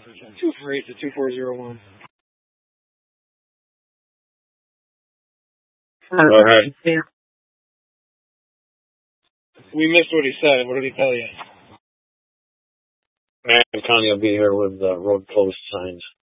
248 to 2401. Go ahead. Yeah. We missed what he said. What did he tell you? And Connie will be here with road closed signs.